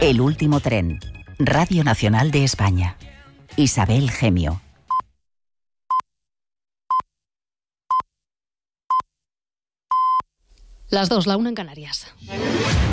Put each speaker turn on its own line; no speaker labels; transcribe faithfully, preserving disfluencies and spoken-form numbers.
El último tren. Radio Nacional de España. Isabel Gemio.
Las dos, la una en Canarias.